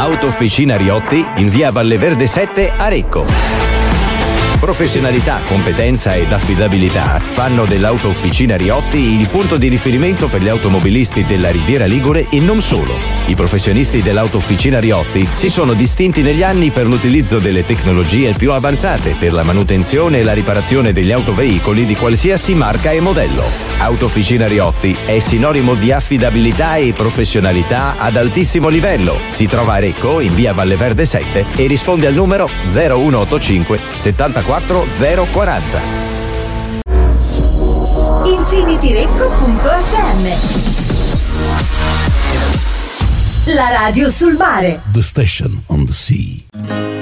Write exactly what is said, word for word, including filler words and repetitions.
Autofficina Riotti in via Valleverde sette a Recco. Professionalità, competenza ed affidabilità fanno dell'Autofficina Riotti il punto di riferimento per gli automobilisti della Riviera Ligure e non solo. I professionisti dell'Autofficina Riotti si sono distinti negli anni per l'utilizzo delle tecnologie più avanzate per la manutenzione e la riparazione degli autoveicoli di qualsiasi marca e modello. Autofficina Riotti è sinonimo di affidabilità e professionalità ad altissimo livello. Si trova a Recco in via Valleverde sette e risponde al numero zero uno otto cinque settantaquattro zero quaranta. Infinityrecco punto effe emme, la radio sul mare. The station on the sea.